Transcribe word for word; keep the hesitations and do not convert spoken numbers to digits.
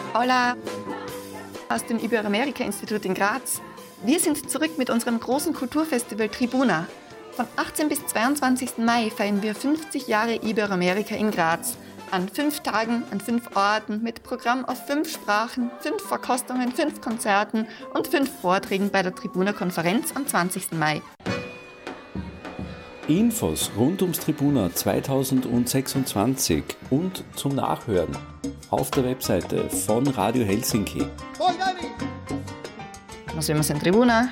Hola aus dem Iberoamerika-Institut in Graz. Wir sind zurück mit unserem großen Kulturfestival Tribuna. Vom achtzehnten bis zweiundzwanzigsten Mai feiern wir fünfzig Jahre Iberoamerika in Graz. An fünf Tagen, an fünf Orten, mit Programm auf fünf Sprachen, fünf Verkostungen, fünf Konzerten und fünf Vorträgen bei der Tribuna-Konferenz am zwanzigsten Mai. Infos rund ums Tribuna zweitausendsechsundzwanzig und zum Nachhören auf der Webseite von Radio Helsinki. Nos vemos en Tribuna.